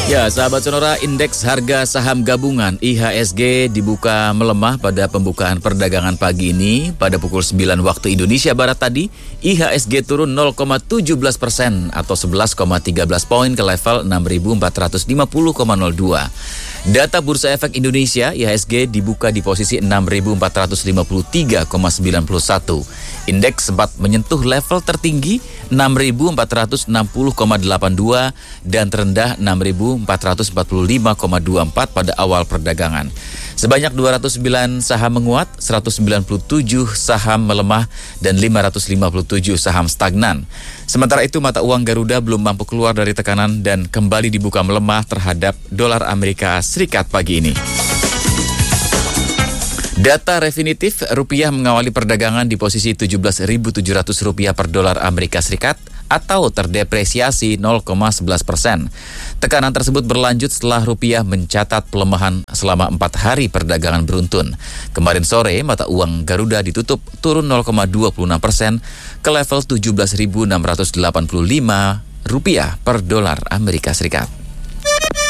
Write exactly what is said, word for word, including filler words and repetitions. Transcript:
Ya, sahabat Sonora, indeks harga saham gabungan I H S G dibuka melemah pada pembukaan perdagangan pagi ini. Pada pukul sembilan waktu Indonesia Barat tadi, I H S G turun nol koma satu tujuh persen atau sebelas koma tiga belas poin ke level enam ribu empat ratus lima puluh koma nol dua. Data Bursa Efek Indonesia I H S G dibuka di posisi enam ribu empat ratus lima puluh tiga koma sembilan satu. Indeks sempat menyentuh level tertinggi enam ribu empat ratus enam puluh koma delapan dua dan terendah enam ribu empat ratus empat puluh lima koma dua empat pada awal perdagangan. Sebanyak dua ratus sembilan saham menguat, seratus sembilan puluh tujuh saham melemah, dan lima ratus lima puluh tujuh saham stagnan. Sementara itu, mata uang Garuda belum mampu keluar dari tekanan dan kembali dibuka melemah terhadap dolar Amerika Serikat pagi ini. Data definitif rupiah mengawali perdagangan di posisi tujuh belas ribu tujuh ratus rupiah per dolar Amerika Serikat atau terdepresiasi nol koma sebelas persen. Tekanan tersebut berlanjut setelah rupiah mencatat pelemahan selama empat hari perdagangan beruntun. Kemarin sore, mata uang Garuda ditutup turun nol koma dua enam persen ke level tujuh belas ribu enam ratus delapan puluh lima rupiah per dolar Amerika Serikat.